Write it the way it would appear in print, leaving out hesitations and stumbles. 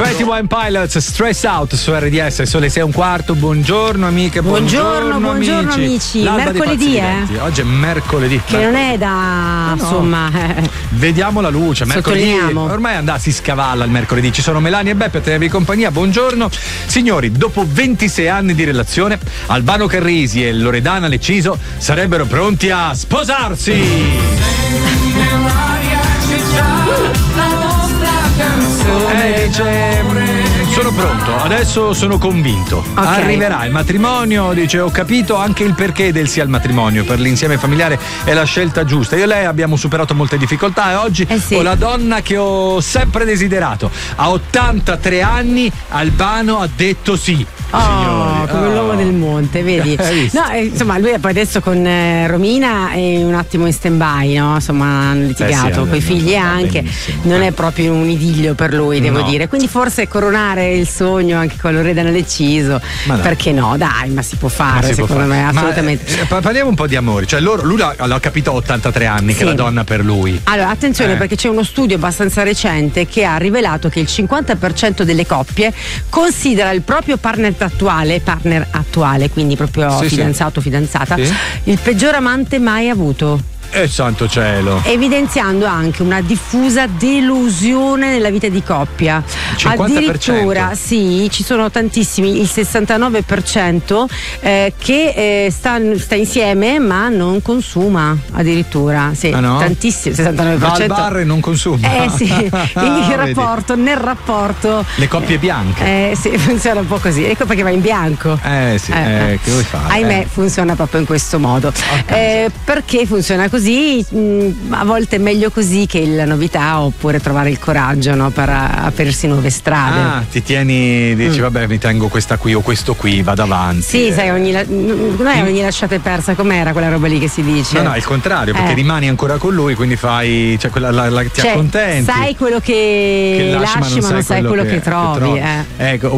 21 Pilots, Stress Out su RDS, sono le 6:15. Buongiorno amiche, buongiorno amici. Mercoledì, Oggi è mercoledì. Che non è da insomma. Vediamo la luce. Mercoledì. Ormai si scavalla il mercoledì. Ci sono Melania e Beppe a tenervi compagnia. Buongiorno. Signori, dopo 26 anni di relazione, Albano Carrisi e Loredana Leciso sarebbero pronti a sposarsi. Sono pronto, adesso sono convinto. Okay. Arriverà il matrimonio, dice, ho capito anche il perché del sì al matrimonio, per l'insieme familiare è la scelta giusta. Io e lei abbiamo superato molte difficoltà e oggi ho la donna che ho sempre desiderato. A 83 anni Albano ha detto sì. Come l'uomo del monte, vedi? No, insomma, lui poi adesso con Romina è un attimo in stand-by, no? Insomma, hanno litigato coi figli anche. Non è proprio un idillio per lui, devo dire. Quindi forse coronare il sogno anche con Loredana Leciso, perché no? Dai, ma si può fare, secondo me, assolutamente. Parliamo un po' di amore, cioè lui l'ha capito a 83 anni che è la donna per lui. Allora, attenzione, perché c'è uno studio abbastanza recente che ha rivelato che il 50% delle coppie considera il proprio partner attuale, quindi proprio fidanzato, fidanzata, il peggior amante mai avuto. Santo cielo. Evidenziando anche una diffusa delusione nella vita di coppia. 50%. Addirittura ci sono tantissimi, il 69% che sta insieme ma non consuma, addirittura. Tantissimo, 69%. Va al bar e non consuma. Nel rapporto. Le coppie bianche. Funziona un po' così. Ecco perché va in bianco. Che vuoi fare? Ahimè, funziona proprio in questo modo. Perché funziona così? A volte è meglio così che la novità, oppure trovare il coraggio, no, per aprirsi nuove strade. Ti tieni, dici vabbè, mi tengo questa qui o questo qui, vado avanti. Sai, ogni lasciata è persa, com'era quella roba lì che si dice? No, il contrario, perché rimani ancora con lui, quindi fai, ti accontenti. Sai quello che lasci, ma non sai quello che trovi. Ecco,